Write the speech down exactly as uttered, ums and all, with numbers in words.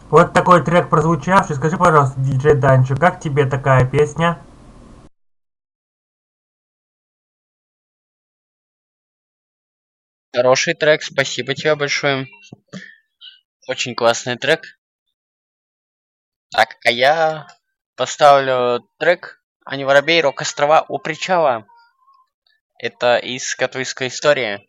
Вот такой трек прозвучавший. Скажи, пожалуйста, диджей Данчо, как тебе такая песня? Хороший трек, спасибо тебе большое. Очень классный трек. Так, а я поставлю трек Ани Воробей, Рок острова у причала. Это из Катуйской истории.